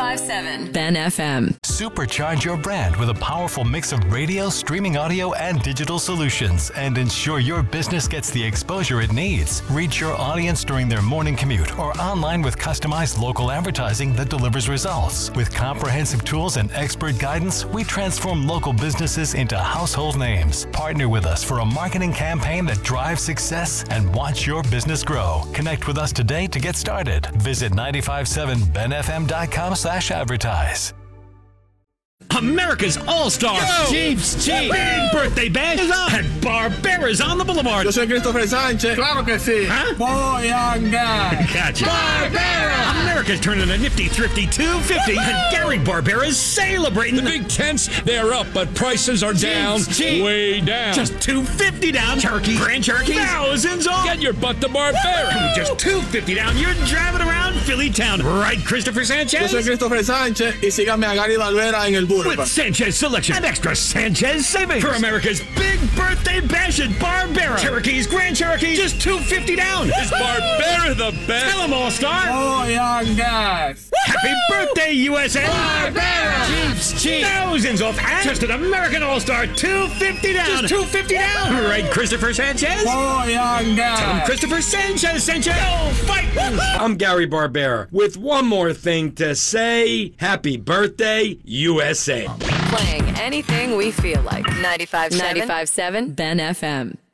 95.7 Ben FM. Supercharge your brand with a powerful mix of radio, streaming audio, and digital solutions, and ensure your business gets the exposure it needs. Reach your audience during their morning commute or online with customized local advertising that delivers results. With comprehensive tools and expert guidance, we transform local businesses into household names. Partner with us for a marketing campaign that drives success and watch your business grow. Connect with us today to get started. Visit 957benfm.com/advertise. America's All-Star Chiefs Big Birthday Bash is on, and Barbera's on the Boulevard. Yo soy Christopher Sánchez. Claro que sí. Huh? Boyanga. Gotcha. Barbera. America's turning a nifty, thrifty 250, and Gary Barbera's celebrating. The big tents, they're up, but prices are down. Cheap. Way down. Just $250 down. Turkey, grand turkey, thousands off. Get your butt to Barbera. Just $250 down. You're driving around Philly town, right, Christopher Yo Sanchez? soy Christopher Sánchez y síganme a Gary Barbera en el With Boulevard. Sanchez Selection and extra Sanchez savings for America's big birthday bash at Barbera. Cherokees, Grand Cherokee, just $250 down. Is Barbera the best? Tell 'em, All-Star. Boyangas. Happy birthday, USA. Barbera. Chiefs, cheap. Thousands off. And just an American All-Star, $250 down. Just $250 down. Right, Christopher Sanchez? Boyangas. Tell 'em Christopher Sanchez sent you. Go fight. I'm Gary Barbera with one more thing to say. Happy birthday, USA. Playing anything we feel like. 95.7 Ben FM.